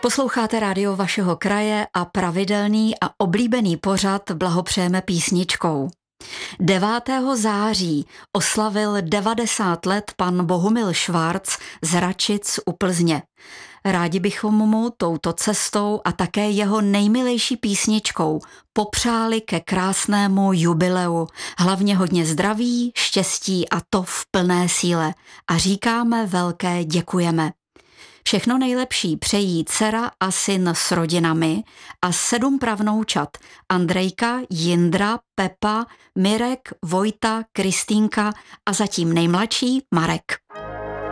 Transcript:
Posloucháte rádio vašeho kraje a pravidelný a oblíbený pořad Blahopřejeme písničkou. 9. září oslavil 90 let pan Bohumil Švarc z Račic u Plzně. Rádi bychom mu touto cestou a také jeho nejmilejší písničkou popřáli ke krásnému jubileu. Hlavně hodně zdraví, štěstí a to v plné síle. A říkáme velké děkujeme. Všechno nejlepší přejí dcera a syn s rodinami a 7 pravnoučat: Andrejka, Jindra, Pepa, Mirek, Vojta, Kristýnka a zatím nejmladší Marek.